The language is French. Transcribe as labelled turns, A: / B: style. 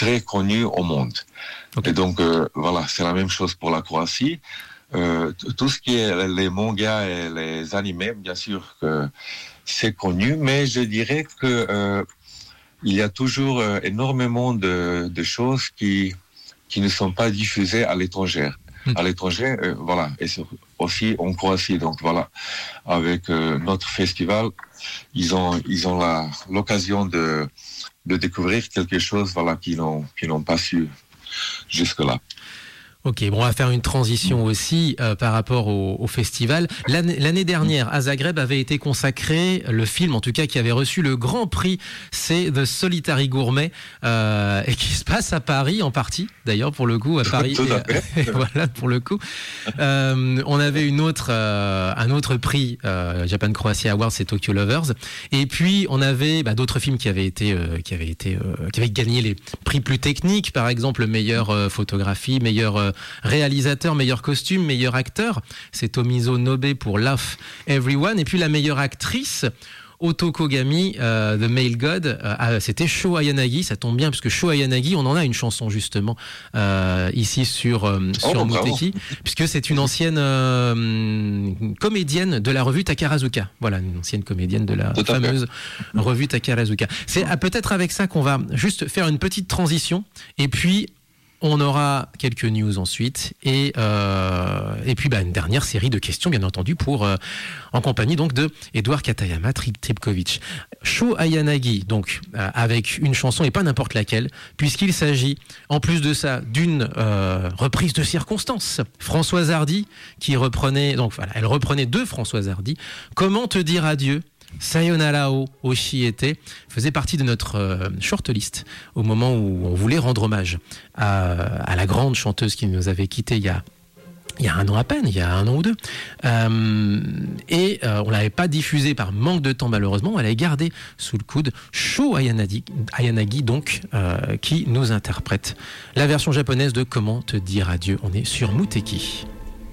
A: très connu au monde. Okay. Et donc, voilà, c'est la même chose pour la Croatie. Tout ce qui est les mangas et les animés, bien sûr que c'est connu, mais je dirais que il y a toujours énormément de choses qui ne sont pas diffusées à l'étranger. À l'étranger, voilà, et aussi en Croatie. Donc voilà, avec notre festival, ils ont l'occasion de découvrir quelque chose, voilà, qu'ils n'ont pas su jusque-là.
B: Ok, bon, on va faire une transition aussi par rapport au festival. L'année dernière, à Zagreb avait été consacré, le film en tout cas qui avait reçu le grand prix, c'est The Solitary Gourmet, et qui se passe à Paris en partie, d'ailleurs pour le coup, à Paris.
A: Tout à fait.
B: Et voilà, pour le coup. On avait un autre prix, Japan Croatia Awards, c'est Tokyo Lovers. Et puis on avait d'autres films qui avaient gagné les prix plus techniques, par exemple meilleure photographie, meilleure réalisateur, meilleur costume, meilleur acteur, c'est Tomizo Nobe pour Love Everyone. Et puis la meilleure actrice, Otoko Gami, The Male God, c'était Sho Ayanagi. Ça tombe bien puisque Sho Ayanagi, on en a une chanson justement ici sur Muteki, puisque c'est une ancienne comédienne de la revue Takarazuka. Voilà, une ancienne comédienne de la fameuse revue Takarazuka. C'est peut-être avec ça qu'on va juste faire une petite transition et puis on aura quelques news ensuite et puis une dernière série de questions, bien entendu, en compagnie donc de Edouard Katayama Tripkovic. Sho Ayanagi, donc avec une chanson et pas n'importe laquelle, puisqu'il s'agit en plus de ça d'une reprise de circonstance. Françoise Hardy qui reprenait, donc voilà, elle reprenait de Françoise Hardy. Comment te dire adieu? Sayonara o Oshiete faisait partie de notre shortlist au moment où on voulait rendre hommage à la grande chanteuse qui nous avait quittés il y a un an à peine, il y a un an ou deux. On l'avait pas diffusé par manque de temps malheureusement, on l'avait gardé sous le coude. Sho Ayanagi donc, qui nous interprète la version japonaise de Comment te dire adieu. On est sur Muteki.